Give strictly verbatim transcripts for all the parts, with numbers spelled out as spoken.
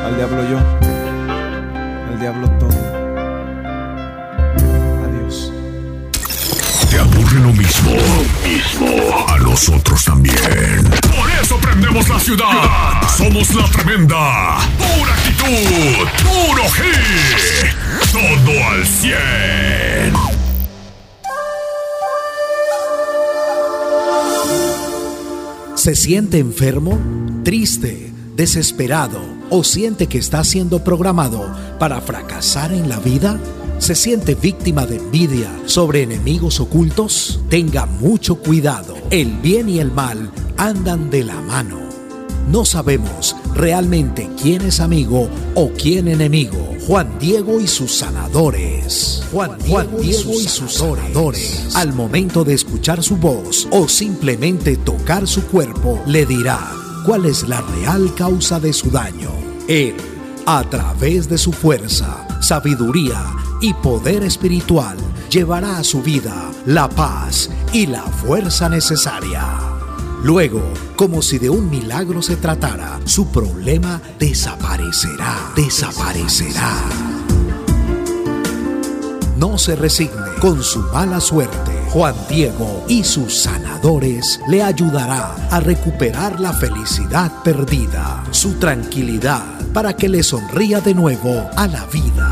Al diablo yo, al diablo todo. Adiós. ¿Te aburre lo mismo? Lo mismo. A nosotros también. Por eso prendemos la ciudad. Somos la tremenda. Pura actitud. Puro hit. Todo al cien. ¿Se siente enfermo, triste, desesperado o siente que está siendo programado para fracasar en la vida? ¿Se siente víctima de envidia sobre enemigos ocultos? Tenga mucho cuidado. El bien y el mal andan de la mano. No sabemos realmente quién es amigo o quién enemigo. Juan Diego y sus sanadores. Juan Diego, Juan Diego y sus sanadores. Al momento de escuchar su voz o simplemente tocar su cuerpo, le dirá cuál es la real causa de su daño. Él, a través de su fuerza, sabiduría y poder espiritual, llevará a su vida la paz y la fuerza necesaria. Luego, como si de un milagro se tratara, su problema desaparecerá, desaparecerá. No se resigne con su mala suerte. Juan Diego y sus sanadores le ayudará a recuperar la felicidad perdida, su tranquilidad, para que le sonría de nuevo a la vida.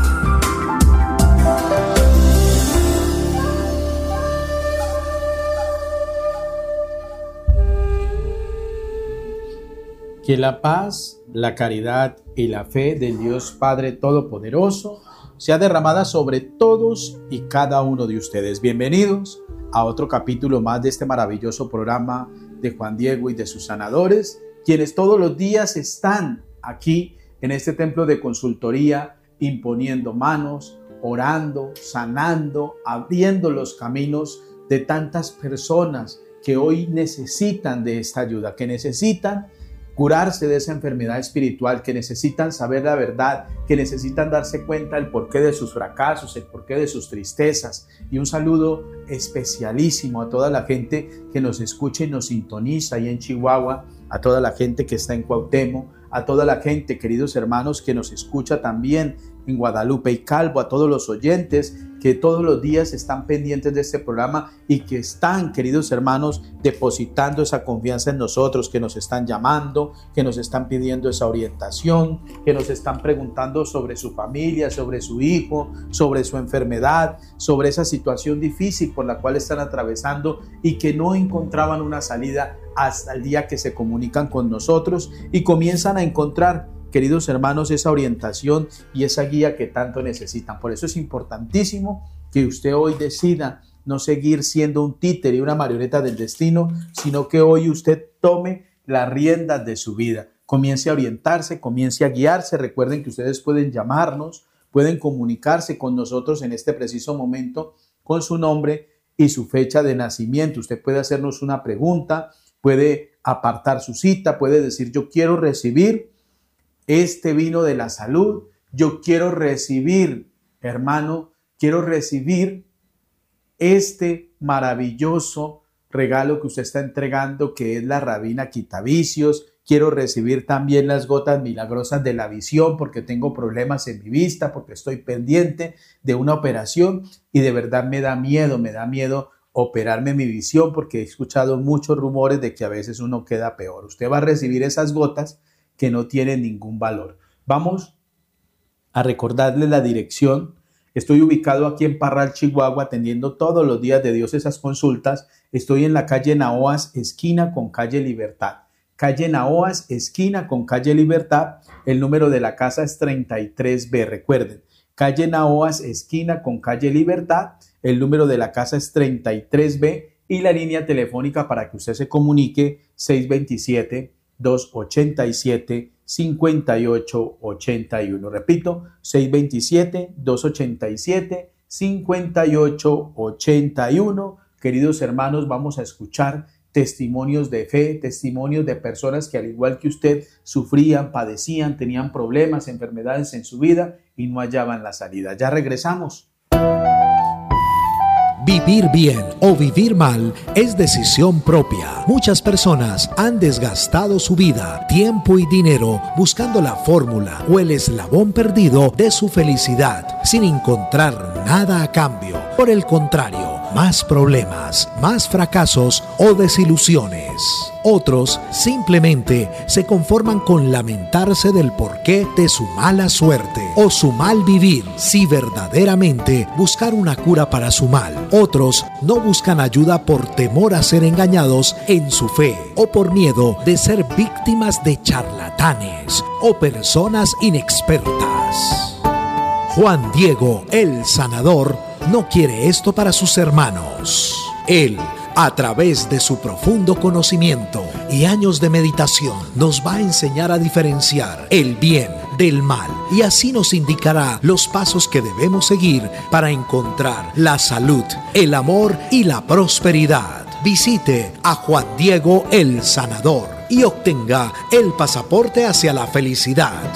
Que la paz, la caridad y la fe del Dios Padre Todopoderoso sea derramada sobre todos y cada uno de ustedes. Bienvenidos a otro capítulo más de este maravilloso programa de Juan Diego y de sus sanadores, quienes todos los días están aquí en este templo de consultoría, imponiendo manos, orando, sanando, abriendo los caminos de tantas personas que hoy necesitan de esta ayuda, que necesitan curarse de esa enfermedad espiritual, que necesitan saber la verdad, que necesitan darse cuenta del porqué de sus fracasos, el porqué de sus tristezas. Y un saludo especialísimo a toda la gente que nos escucha y nos sintoniza ahí en Chihuahua, a toda la gente que está en Cuauhtémoc, a toda la gente, queridos hermanos, que nos escucha también en Guadalupe y Calvo, a todos los oyentes que todos los días están pendientes de este programa y que están, queridos hermanos, depositando esa confianza en nosotros, que nos están llamando, que nos están pidiendo esa orientación, que nos están preguntando sobre su familia, sobre su hijo, sobre su enfermedad, sobre esa situación difícil por la cual están atravesando y que no encontraban una salida hasta el día que se comunican con nosotros y comienzan a encontrar, queridos hermanos, esa orientación y esa guía que tanto necesitan. Por eso es importantísimo que usted hoy decida no seguir siendo un títere y una marioneta del destino, sino que hoy usted tome las riendas de su vida. Comience a orientarse, comience a guiarse. Recuerden que ustedes pueden llamarnos, pueden comunicarse con nosotros en este preciso momento con su nombre y su fecha de nacimiento. Usted puede hacernos una pregunta, puede apartar su cita, puede decir: yo quiero recibir este vino de la salud, yo quiero recibir, hermano, quiero recibir este maravilloso regalo que usted está entregando, que es la Rabina Quitavicios. Quiero recibir también las gotas milagrosas de la visión, porque tengo problemas en mi vista, porque estoy pendiente de una operación y de verdad me da miedo, me da miedo operarme mi visión, porque he escuchado muchos rumores de que a veces uno queda peor. Usted va a recibir esas gotas que no tienen ningún valor. Vamos a recordarles la dirección. Estoy ubicado aquí en Parral, Chihuahua, atendiendo todos los días de Dios esas consultas. Estoy en la calle Naoas, esquina con calle Libertad. Calle Naoas, esquina con calle Libertad. El número de la casa es treinta y tres B. Recuerden, calle Naoas, esquina con calle Libertad. El número de la casa es treinta y tres B y la línea telefónica para que usted se comunique seis dos siete, dos ocho siete, cinco ocho ocho uno. Repito, seis dos siete, dos ocho siete, cinco ocho ocho uno. Queridos hermanos, vamos a escuchar testimonios de fe, testimonios de personas que al igual que usted sufrían, padecían, tenían problemas, enfermedades en su vida y no hallaban la salida. Ya regresamos. Vivir bien o vivir mal es decisión propia. Muchas personas han desgastado su vida, tiempo y dinero buscando la fórmula o el eslabón perdido de su felicidad sin encontrar nada a cambio. Por el contrario, más problemas, más fracasos o desilusiones. Otros simplemente se conforman con lamentarse del porqué de su mala suerte o su mal vivir, si verdaderamente buscar una cura para su mal. Otros no buscan ayuda por temor a ser engañados en su fe o por miedo de ser víctimas de charlatanes o personas inexpertas. Juan Diego, el sanador, no quiere esto para sus hermanos. Él, a través de su profundo conocimiento y años de meditación, nos va a enseñar a diferenciar el bien del mal y así nos indicará los pasos que debemos seguir para encontrar la salud, el amor y la prosperidad. Visite a Juan Diego el Sanador y obtenga el pasaporte hacia la felicidad.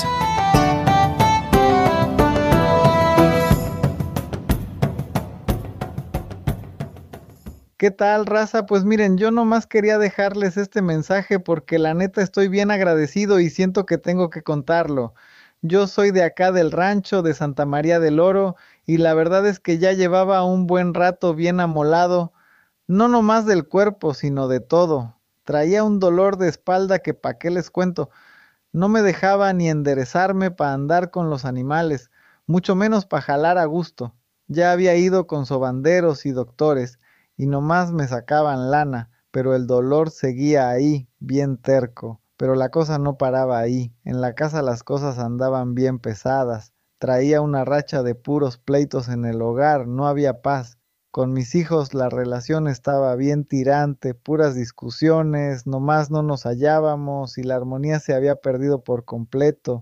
¿Qué tal, raza? Pues miren, yo nomás quería dejarles este mensaje porque la neta estoy bien agradecido y siento que tengo que contarlo. Yo soy de acá del rancho de Santa María del Oro y la verdad es que ya llevaba un buen rato bien amolado, no nomás del cuerpo, sino de todo. Traía un dolor de espalda que pa' qué les cuento. No me dejaba ni enderezarme pa' andar con los animales, mucho menos pa' jalar a gusto. Ya había ido con sobanderos y doctores, y nomás me sacaban lana, pero el dolor seguía ahí, bien terco. Pero la cosa no paraba ahí. En la casa las cosas andaban bien pesadas. Traía una racha de puros pleitos en el hogar, no había paz. Con mis hijos la relación estaba bien tirante, puras discusiones, nomás no nos hallábamos y la armonía se había perdido por completo.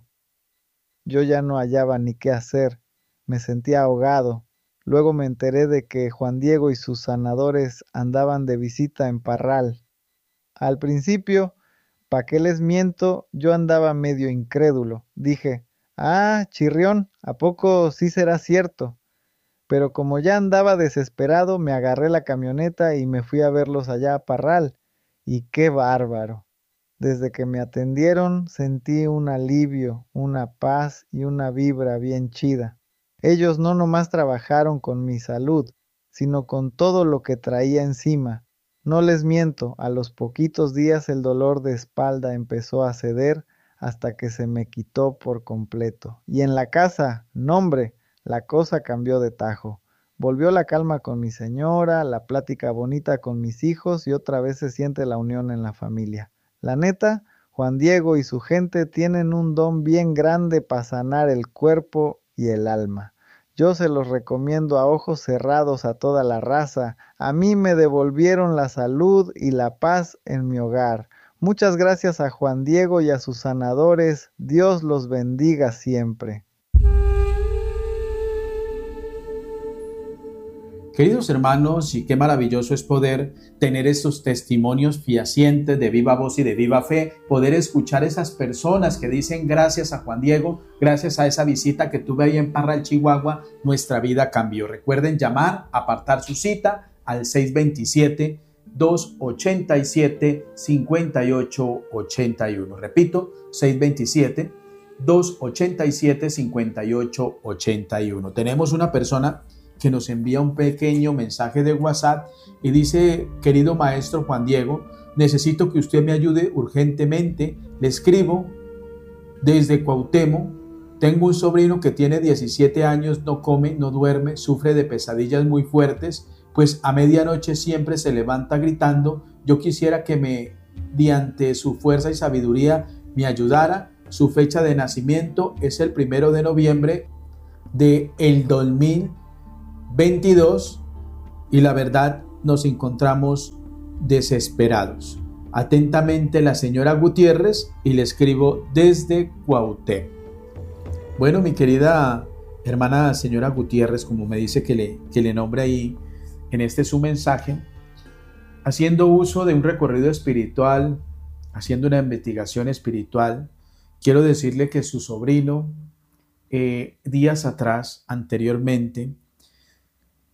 Yo ya no hallaba ni qué hacer, me sentía ahogado. Luego me enteré de que Juan Diego y sus sanadores andaban de visita en Parral. Al principio, ¿pa' qué les miento? Yo andaba medio incrédulo. Dije, ah, chirrión, ¿a poco sí será cierto? Pero como ya andaba desesperado, me agarré la camioneta y me fui a verlos allá a Parral. Y qué bárbaro. Desde que me atendieron sentí un alivio, una paz y una vibra bien chida. Ellos no nomás trabajaron con mi salud, sino con todo lo que traía encima. No les miento, a los poquitos días el dolor de espalda empezó a ceder hasta que se me quitó por completo. Y en la casa, no hombre, la cosa cambió de tajo. Volvió la calma con mi señora, la plática bonita con mis hijos y otra vez se siente la unión en la familia. La neta, Juan Diego y su gente tienen un don bien grande para sanar el cuerpo y el alma. Yo se los recomiendo a ojos cerrados a toda la raza. A mí me devolvieron la salud y la paz en mi hogar. Muchas gracias a Juan Diego y a sus sanadores. Dios los bendiga siempre. Queridos hermanos, y qué maravilloso es poder tener estos testimonios fehacientes de viva voz y de viva fe, poder escuchar esas personas que dicen gracias a Juan Diego, gracias a esa visita que tuve ahí en Parral, Chihuahua, nuestra vida cambió. Recuerden llamar, apartar su cita al seis dos siete, dos ocho siete, cinco ocho ocho uno. Repito, seis dos siete, dos ocho siete, cinco ocho ocho uno. Tenemos una persona que nos envía un pequeño mensaje de WhatsApp y dice: querido maestro Juan Diego, necesito que usted me ayude urgentemente. Le escribo desde Cuauhtémoc. Tengo un sobrino que tiene diecisiete años, no come, no duerme, sufre de pesadillas muy fuertes, pues a medianoche siempre se levanta gritando. Yo quisiera que me, mediante su fuerza y sabiduría, me ayudara. Su fecha de nacimiento es el primero de noviembre de el dos mil veintidós y la verdad nos encontramos desesperados. Atentamente, la señora Gutiérrez, y le escribo desde Cuauhtémoc. Bueno, mi querida hermana señora Gutiérrez, como me dice que le, que le nombre ahí en este su mensaje, haciendo uso de un recorrido espiritual, haciendo una investigación espiritual, quiero decirle que su sobrino, eh, días atrás, anteriormente,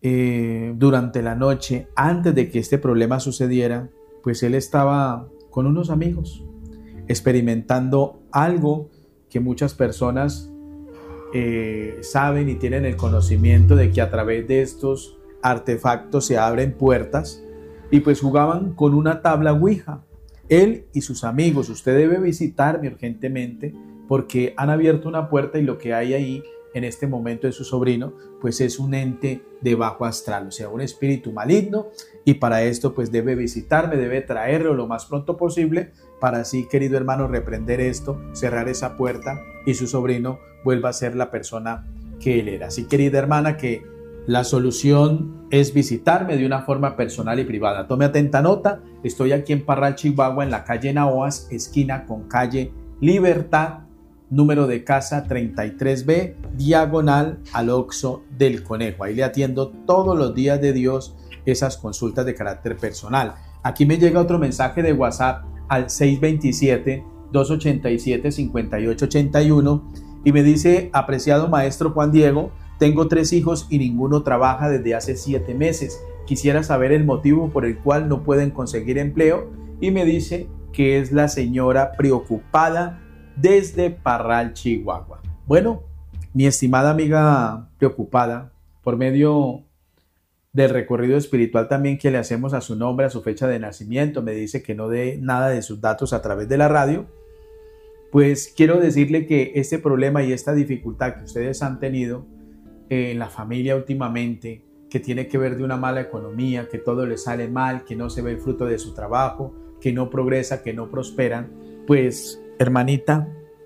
eh, durante la noche, antes de que este problema sucediera, pues él estaba con unos amigos experimentando algo que muchas personas eh, saben y tienen el conocimiento de que a través de estos artefactos se abren puertas, y pues jugaban con una tabla Ouija, él y sus amigos. Usted debe visitarme urgentemente porque han abierto una puerta y lo que hay ahí en este momento de su sobrino pues es un ente de bajo astral, o sea, un espíritu maligno, y para esto pues debe visitarme, debe traerlo lo más pronto posible para así, querido hermano, reprender esto, cerrar esa puerta y su sobrino vuelva a ser la persona que él era. Así, querida hermana, que la solución es visitarme de una forma personal y privada. Tome atenta nota, estoy aquí en Parral, Chihuahua, en la calle Naoas, esquina con calle Libertad, número de casa treinta y tres B, diagonal al Oxxo del Conejo. Ahí le atiendo todos los días de Dios esas consultas de carácter personal. Aquí me llega otro mensaje de WhatsApp al seis dos siete, dos ocho siete, cinco ocho ocho uno y me dice: apreciado maestro Juan Diego, tengo tres hijos y ninguno trabaja desde hace siete meses. Quisiera saber el motivo por el cual no pueden conseguir empleo, y me dice que es la señora preocupada desde Parral, Chihuahua. Bueno, mi estimada amiga preocupada, por medio del recorrido espiritual también que le hacemos a su nombre, a su fecha de nacimiento, me dice que no dé nada de sus datos a través de la radio. Pues quiero decirle que este problema y esta dificultad que ustedes han tenido en la familia últimamente, que tiene que ver de una mala economía, que todo le sale mal, que no se ve el fruto de su trabajo, que no progresa, que no prosperan, pues hermanita,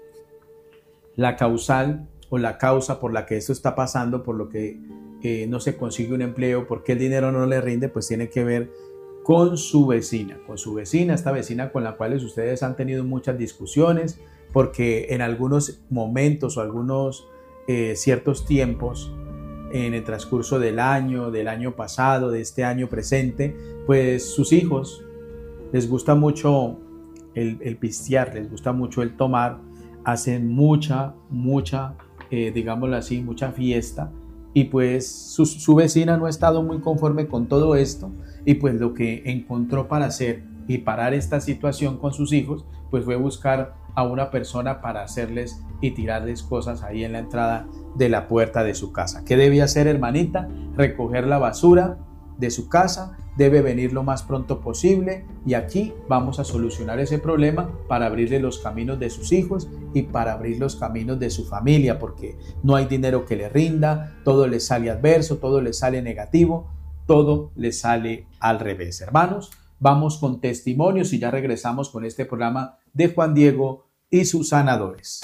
la causal o la causa por la que esto está pasando, por lo que eh, no se consigue un empleo, porque el dinero no le rinde, pues tiene que ver con su vecina, con su vecina, esta vecina con la cual ustedes han tenido muchas discusiones, porque en algunos momentos o algunos eh, ciertos tiempos en el transcurso del año, del año pasado, de este año presente, pues sus hijos les gusta mucho el, el pistear, les gusta mucho el tomar, hacen mucha, mucha, eh, digámoslo así, mucha fiesta, y pues su, su vecina no ha estado muy conforme con todo esto, y pues lo que encontró para hacer y parar esta situación con sus hijos, pues fue buscar a una persona para hacerles y tirarles cosas ahí en la entrada de la puerta de su casa. ¿Qué debe hacer, hermanita? Recoger la basura de su casa, debe venir lo más pronto posible, y aquí vamos a solucionar ese problema para abrirle los caminos de sus hijos y para abrir los caminos de su familia, porque no hay dinero que le rinda, todo le sale adverso, todo le sale negativo, todo le sale al revés. Hermanos, vamos con testimonios y ya regresamos con este programa de Juan Diego y sus sanadores.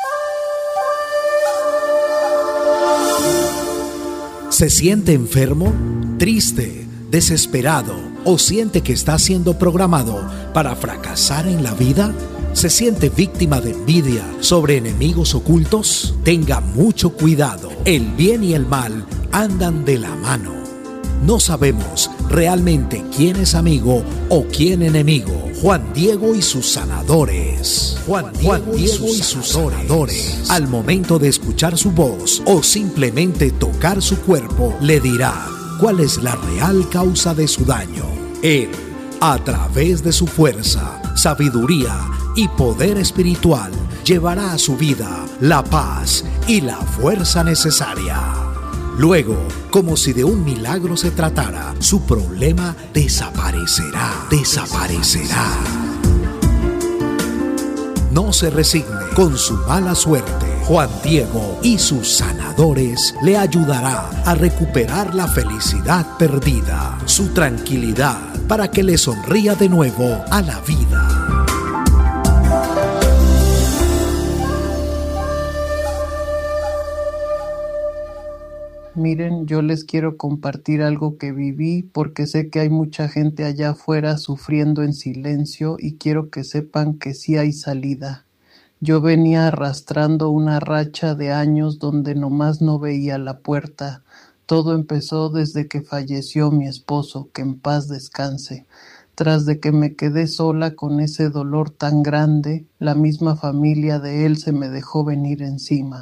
¿Se siente enfermo, triste, desesperado o siente que está siendo programado para fracasar en la vida? ¿Se siente víctima de envidia sobre enemigos ocultos? Tenga mucho cuidado. El bien y el mal andan de la mano. No sabemos realmente quién es amigo o quién enemigo. Juan Diego y sus sanadores. Juan Diego, Juan Diego y sus sanadores. Al momento de escuchar su voz o simplemente tocar su cuerpo, le dirá cuál es la real causa de su daño. Él, a través de su fuerza, sabiduría y poder espiritual, llevará a su vida la paz y la fuerza necesaria. Luego, como si de un milagro se tratara, su problema desaparecerá, desaparecerá. No se resigne con su mala suerte. Juan Diego y sus sanadores le ayudará a recuperar la felicidad perdida, su tranquilidad, para que le sonría de nuevo a la vida. Miren, yo les quiero compartir algo que viví porque sé que hay mucha gente allá afuera sufriendo en silencio y quiero que sepan que sí hay salida. Yo venía arrastrando una racha de años donde nomás no veía la puerta. Todo empezó desde que falleció mi esposo, que en paz descanse. Tras de que me quedé sola con ese dolor tan grande, la misma familia de él se me dejó venir encima.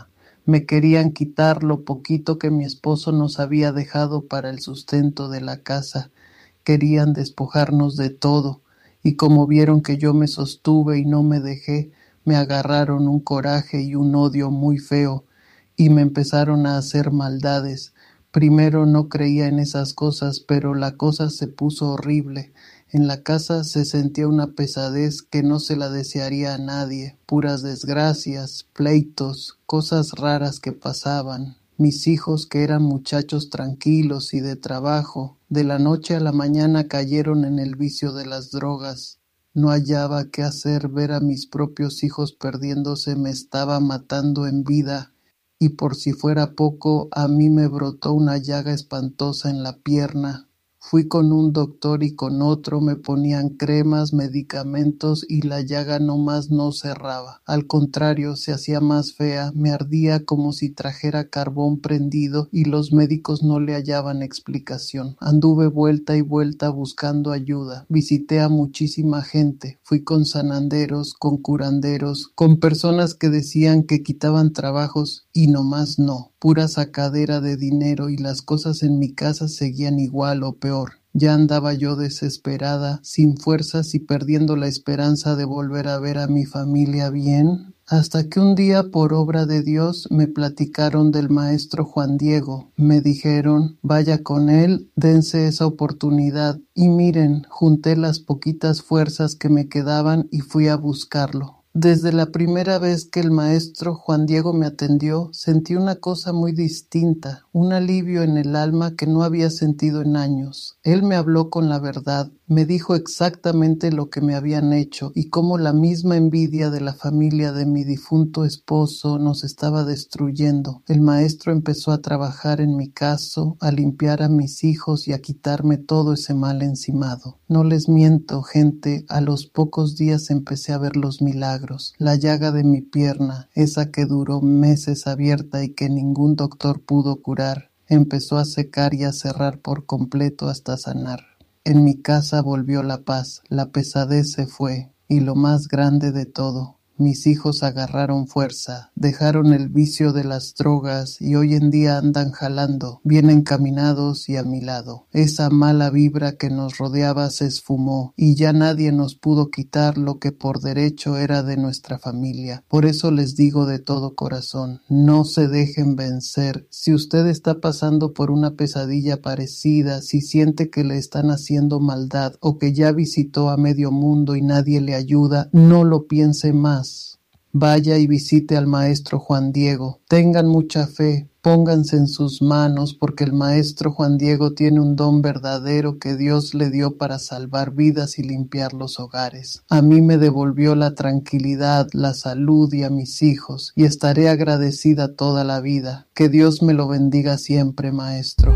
Me querían quitar lo poquito que mi esposo nos había dejado para el sustento de la casa. Querían despojarnos de todo, y como vieron que yo me sostuve y no me dejé, me agarraron un coraje y un odio muy feo, y me empezaron a hacer maldades. Primero no creía en esas cosas, pero la cosa se puso horrible. En la casa se sentía una pesadez que no se la desearía a nadie, puras desgracias, pleitos, cosas raras que pasaban. Mis hijos, que eran muchachos tranquilos y de trabajo, de la noche a la mañana cayeron en el vicio de las drogas. No hallaba qué hacer, ver a mis propios hijos perdiéndose me estaba matando en vida, y por si fuera poco, a mí me brotó una llaga espantosa en la pierna. Fui con un doctor y con otro, me ponían cremas, medicamentos y la llaga no más no cerraba. Al contrario, se hacía más fea, me ardía como si trajera carbón prendido y los médicos no le hallaban explicación. Anduve vuelta y vuelta buscando ayuda. Visité a muchísima gente. Fui con sananderos, con curanderos, con personas que decían que quitaban trabajos y nomás no. Pura sacadera de dinero y las cosas en mi casa seguían igual o peor. Ya andaba yo desesperada, sin fuerzas y perdiendo la esperanza de volver a ver a mi familia bien, hasta que un día, por obra de Dios, me platicaron del maestro Juan Diego. Me dijeron, vaya con él, dense esa oportunidad. Y miren, junté las poquitas fuerzas que me quedaban y fui a buscarlo. Desde la primera vez que el maestro Juan Diego me atendió, sentí una cosa muy distinta, un alivio en el alma que no había sentido en años. Él me habló con la verdad, me dijo exactamente lo que me habían hecho y cómo la misma envidia de la familia de mi difunto esposo nos estaba destruyendo. El maestro empezó a trabajar en mi caso, a limpiar a mis hijos y a quitarme todo ese mal encimado. No les miento, gente, a los pocos días empecé a ver los milagros. La llaga de mi pierna, esa que duró meses abierta y que ningún doctor pudo curar, empezó a secar y a cerrar por completo hasta sanar. En mi casa volvió la paz, la pesadez se fue, y lo más grande de todo, mis hijos agarraron fuerza, dejaron el vicio de las drogas y hoy en día andan jalando, bien encaminados y a mi lado. Esa mala vibra que nos rodeaba se esfumó y ya nadie nos pudo quitar lo que por derecho era de nuestra familia. Por eso les digo de todo corazón, no se dejen vencer. Si usted está pasando por una pesadilla parecida, si siente que le están haciendo maldad o que ya visitó a medio mundo y nadie le ayuda, no lo piense más. Vaya y visite al maestro Juan Diego. Tengan mucha fe, pónganse en sus manos, porque el maestro Juan Diego tiene un don verdadero que Dios le dio para salvar vidas y limpiar los hogares. A mí me devolvió la tranquilidad, la salud y a mis hijos, y estaré agradecida toda la vida. Que Dios me lo bendiga siempre, maestro.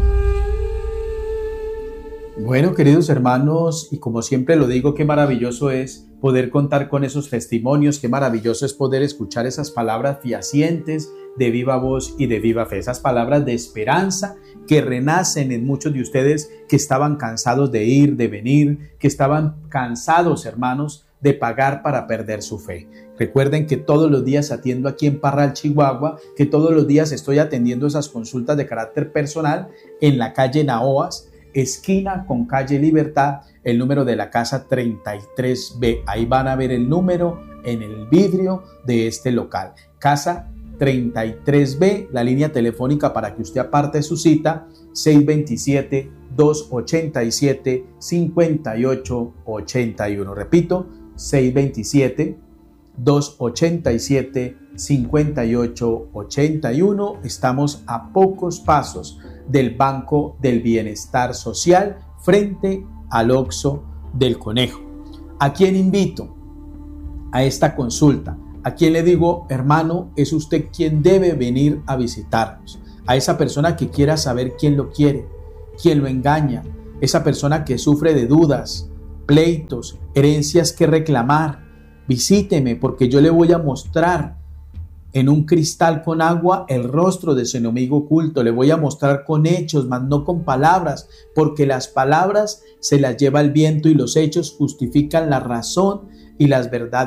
Bueno, queridos hermanos, y como siempre lo digo, qué maravilloso es poder contar con esos testimonios, qué maravilloso es poder escuchar esas palabras fehacientes de viva voz y de viva fe, esas palabras de esperanza que renacen en muchos de ustedes que estaban cansados de ir, de venir, que estaban cansados, hermanos, de pagar para perder su fe. Recuerden que todos los días atiendo aquí en Parral, Chihuahua, que todos los días estoy atendiendo esas consultas de carácter personal en la calle Naoas, esquina con calle Libertad, el número de la casa treinta y tres B. Ahí van a ver el número en el vidrio de este local. Casa treinta y tres B, la línea telefónica para que usted aparte su cita, seis dos siete, dos ocho siete, cinco ocho ocho uno. Repito, seis dos siete, dos ocho siete, cinco ocho ocho uno. Estamos a pocos pasos del Banco del Bienestar Social frente al Oxxo del Conejo. ¿A quién invito a esta consulta? ¿A quién le digo, hermano, es usted quien debe venir a visitarnos? A esa persona que quiera saber quién lo quiere, quién lo engaña, esa persona que sufre de dudas, pleitos, herencias que reclamar. Visíteme porque yo le voy a mostrar en un cristal con agua el rostro de su enemigo oculto. Le voy a mostrar con hechos, mas no con palabras, porque las palabras se las lleva el viento y los hechos justifican la razón y las verdades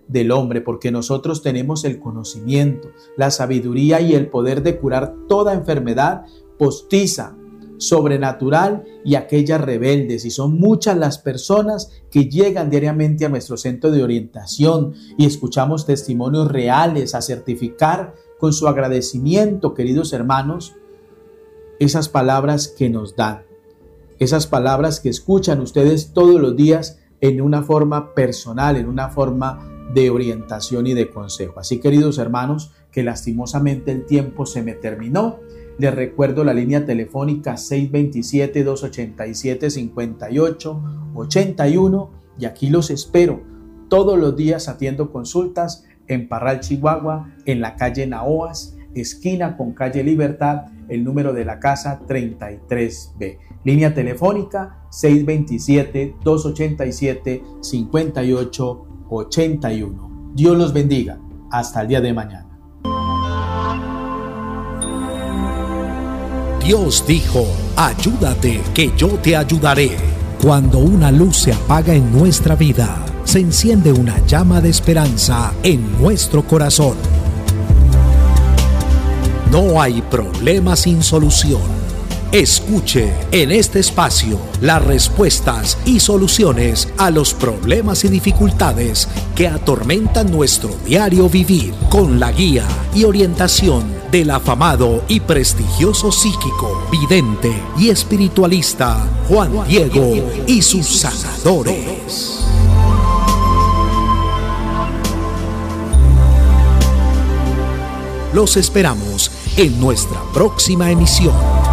del hombre, porque nosotros tenemos el conocimiento, la sabiduría y el poder de curar toda enfermedad postiza, sobrenatural y aquellas rebeldes. Y son muchas las personas que llegan diariamente a nuestro centro de orientación y escuchamos testimonios reales a certificar con su agradecimiento, queridos hermanos, esas palabras que nos dan, esas palabras que escuchan ustedes todos los días en una forma personal, en una forma de orientación y de consejo. Así, queridos hermanos, que lastimosamente el tiempo se me terminó. Les recuerdo la línea telefónica seis dos siete, dos ocho siete, cinco ocho ocho uno y aquí los espero. Todos los días atiendo consultas en Parral, Chihuahua, en la calle Naoas, esquina con calle Libertad, el número de la casa treinta y tres B. Línea telefónica seis dos siete, dos ocho siete, cinco ocho ocho uno. Dios los bendiga. Hasta el día de mañana. Dios dijo, ayúdate que yo te ayudaré. Cuando una luz se apaga en nuestra vida, se enciende una llama de esperanza en nuestro corazón. No hay problema sin solución. Escuche en este espacio las respuestas y soluciones a los problemas y dificultades que atormentan nuestro diario vivir, con la guía y orientación del afamado y prestigioso psíquico, vidente y espiritualista Juan Diego y sus sanadores. Los esperamos en nuestra próxima emisión.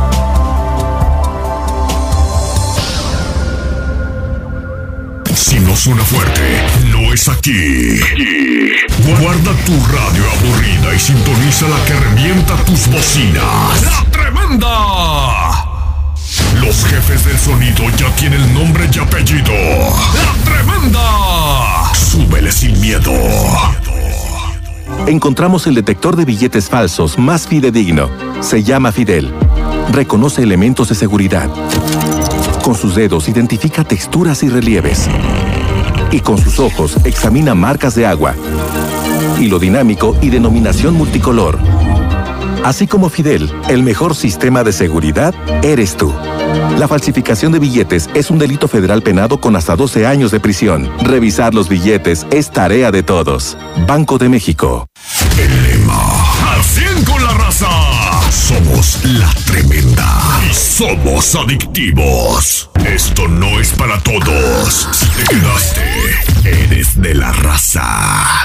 Si no suena fuerte, no es aquí. Guarda tu radio aburrida y sintoniza la que revienta tus bocinas. ¡La Tremenda! Los jefes del sonido ya tienen nombre y apellido. ¡La Tremenda! Súbele sin miedo. Encontramos el detector de billetes falsos más fidedigno. Se llama Fidel. Reconoce elementos de seguridad. Con sus dedos identifica texturas y relieves. Y con sus ojos examina marcas de agua, hilo dinámico y denominación multicolor. Así como Fidel, el mejor sistema de seguridad eres tú. La falsificación de billetes es un delito federal penado con hasta doce años de prisión. Revisar los billetes es tarea de todos. Banco de México. El lema: al cien con la raza. Somos la Tremenda y somos adictivos. Esto no es para todos. Si te quedaste, eres de la raza.